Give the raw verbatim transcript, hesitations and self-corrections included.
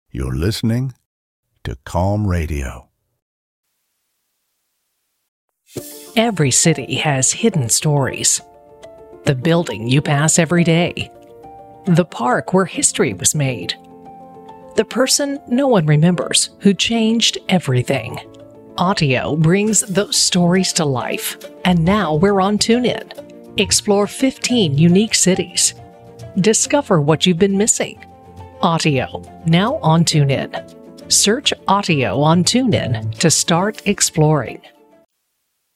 You're listening to Calm Radio. Every city has hidden stories. The building you pass every day. The park where history was made. The person no one remembers who changed everything. Autio brings those stories to life, and now we're on TuneIn. Explore fifteen unique cities. Discover what you've been missing. Autio, now on TuneIn. Search Autio on TuneIn to start exploring.